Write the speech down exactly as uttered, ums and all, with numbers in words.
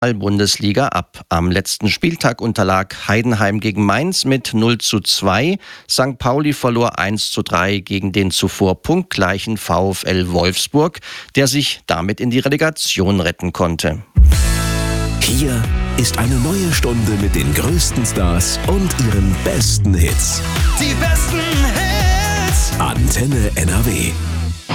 Bundesliga ab. Am letzten Spieltag unterlag Heidenheim gegen Mainz mit null zu zwei. Sankt Pauli verlor eins zu drei gegen den zuvor punktgleichen VfL Wolfsburg, der sich damit in die Relegation retten konnte. Hier ist eine neue Stunde mit den größten Stars und ihren besten Hits. Die besten Hits. Antenne N R W.